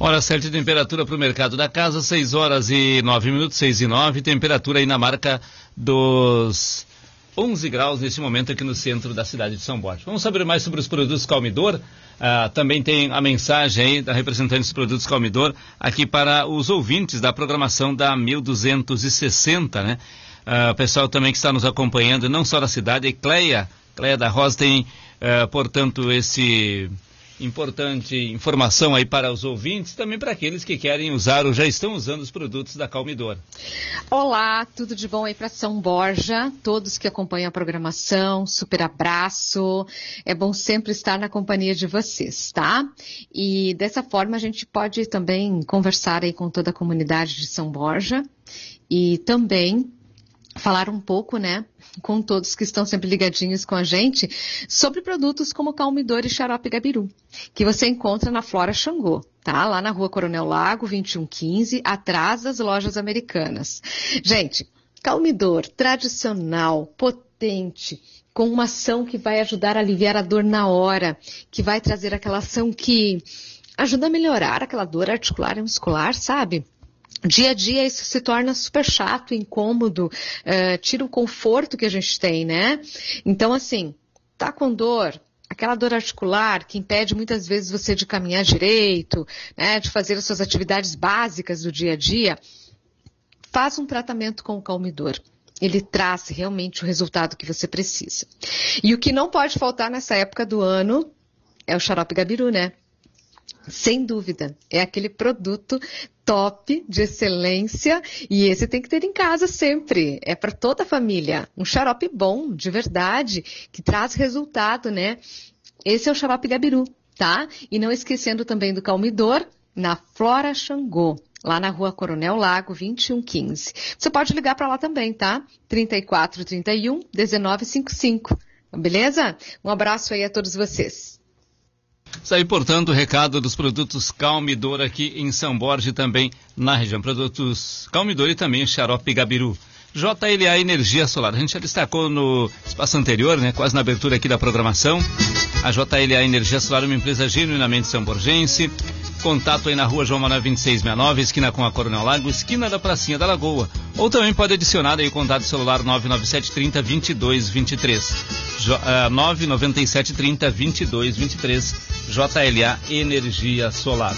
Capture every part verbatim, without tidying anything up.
Hora certa de temperatura para o mercado da casa, seis horas e nove minutos, seis e nove, temperatura aí na marca dos onze graus neste momento aqui no centro da cidade de São Borja. Vamos saber mais sobre os produtos Calmidor. Ah, também tem a mensagem aí da representante dos produtos Calmidor aqui para os ouvintes da programação da mil duzentos e sessenta, né? Ah, o pessoal também que está nos acompanhando, não só da cidade, e Cleia, Cleia da Rosa tem, ah, portanto, esse importante informação aí para os ouvintes, também para aqueles que querem usar ou já estão usando os produtos da Calmidor. Olá, tudo de bom aí para São Borja, todos que acompanham a programação, super abraço, é bom sempre estar na companhia de vocês, tá? E dessa forma a gente pode também conversar aí com toda a comunidade de São Borja e também falar um pouco, né, com todos que estão sempre ligadinhos com a gente, sobre produtos como Calmidor e Xarope Gabiru, que você encontra na Flora Xangô, tá? Lá na Rua Coronel Lago, vinte e um quinze, atrás das lojas americanas. Gente, Calmidor, tradicional, potente, com uma ação que vai ajudar a aliviar a dor na hora, que vai trazer aquela ação que ajuda a melhorar aquela dor articular e muscular, sabe? Dia a dia isso se torna super chato, incômodo, uh, tira o conforto que a gente tem, né? Então, assim, tá com dor, aquela dor articular que impede muitas vezes você de caminhar direito, né, de fazer as suas atividades básicas do dia a dia, faz um tratamento com o Calmidor. Ele traz realmente o resultado que você precisa. E o que não pode faltar nessa época do ano é o Xarope Gabiru, né? Sem dúvida, é aquele produto top, de excelência, e esse tem que ter em casa sempre, é para toda a família, um xarope bom, de verdade, que traz resultado, né? Esse é o Xarope Gabiru, tá? E não esquecendo também do Calmidor, na Flora Xangô, lá na Rua Coronel Lago, vinte e um quinze. Você pode ligar para lá também, tá? trinta e quatro, trinta e um, dezenove cinquenta e cinco, beleza? Um abraço aí a todos vocês. Isso aí, portanto, o recado dos produtos Calmidor aqui em São Borja e também na região. Produtos Calmidor e também o Xarope Gabiru. J L A Energia Solar. A gente já destacou no espaço anterior, né, quase na abertura aqui da programação. A J L A Energia Solar é uma empresa genuinamente samborgense. Contato aí na Rua João Manuel vinte e seis sessenta e nove, esquina com a Coronel Lago, esquina da Pracinha da Lagoa. Ou também pode adicionar aí o contato celular nove nove sete três zero, vinte e dois vinte e três. nove nove sete três zero, vinte e dois vinte e três. J L A Energia Solar.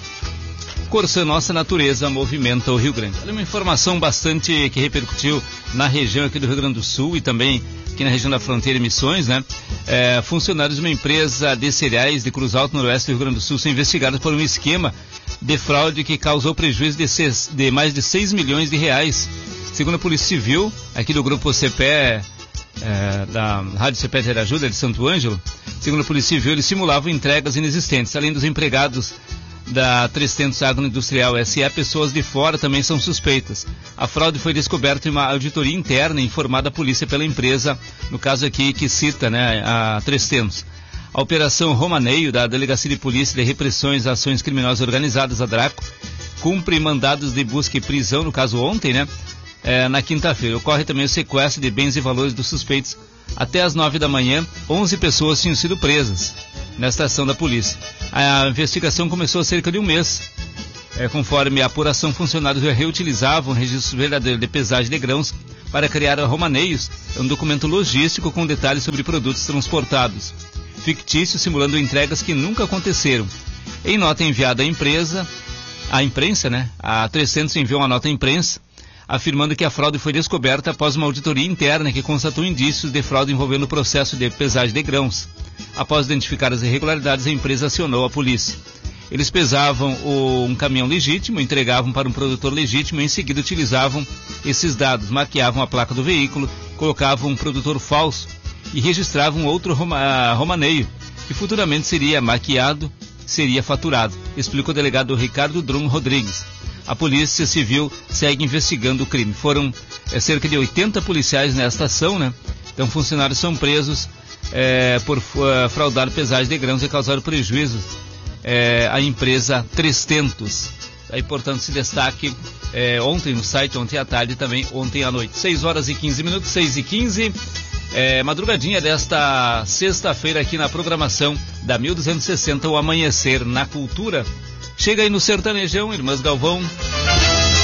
Corsã Nossa Natureza movimenta o Rio Grande. Olha, uma informação bastante que repercutiu na região aqui do Rio Grande do Sul e também aqui na região da fronteira e Missões, né? É, funcionários de uma empresa de cereais de Cruz Alto, Noroeste do Rio Grande do Sul, são investigados por um esquema de fraude que causou prejuízo de, seis, de mais de seis milhões de reais. Segundo a Polícia Civil, aqui do Grupo C P E, é, da Rádio C P E de Ajuda de Santo Ângelo, segundo a Polícia Civil, eles simulavam entregas inexistentes. Além dos empregados da trezentos Agroindustrial S A, pessoas de fora também são suspeitas. A fraude foi descoberta em uma auditoria interna informada à polícia pela empresa, no caso aqui que cita, né, a trezentos. A Operação Romaneio, da Delegacia de Polícia de Repressões a Ações Criminosas Organizadas, a DRACO, cumpre mandados de busca e prisão, no caso ontem, né, é, na quinta-feira. Ocorre também o sequestro de bens e valores dos suspeitos. Até às nove da manhã, onze pessoas tinham sido presas nesta ação da polícia. A investigação começou há cerca de um mês. É, conforme a apuração, funcionários reutilizavam registros verdadeiros de pesagem de grãos para criar romaneios, um documento logístico com detalhes sobre produtos transportados, fictícios, simulando entregas que nunca aconteceram. Em nota enviada à empresa, à imprensa, né, a trezentos enviou uma nota à imprensa, afirmando que a fraude foi descoberta após uma auditoria interna que constatou indícios de fraude envolvendo o processo de pesagem de grãos. Após identificar as irregularidades, a empresa acionou a polícia. Eles pesavam o, um caminhão legítimo, entregavam para um produtor legítimo e em seguida utilizavam esses dados, maquiavam a placa do veículo, colocavam um produtor falso e registravam outro roma, romaneio, que futuramente seria maquiado, seria faturado, explica o delegado Ricardo Drum Rodrigues. A Polícia Civil segue investigando o crime. Foram é, cerca de oitenta policiais nesta ação, né? Então, funcionários são presos é, por uh, fraudar pesagem de grãos e causar prejuízos é, à empresa trezentos. Aí, portanto, se destaque é, ontem no site, ontem à tarde e também ontem à noite. seis horas e quinze minutos, seis e quinze. É, madrugadinha desta sexta-feira aqui na programação da mil duzentos e sessenta, o Amanhecer na Cultura. Chega aí no Sertanejão, Irmãs Galvão,